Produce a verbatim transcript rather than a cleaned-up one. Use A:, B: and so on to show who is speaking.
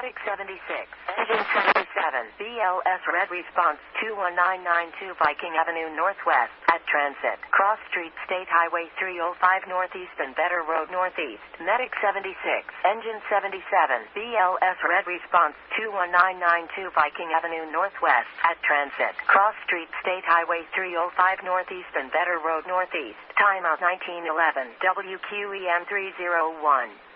A: Medic seventy-six, Engine seventy-seven, B L S Red Response two one nine nine two Viking Avenue Northwest, at Transit, Cross Street State Highway three oh five Northeast and Better Road Northeast. Medic seventy-six, Engine seventy-seven, B L S Red Response two one nine nine two Viking Avenue Northwest, at Transit, Cross Street State Highway three oh five Northeast and Better Road Northeast. Timeout nineteen eleven, W Q E M three oh one.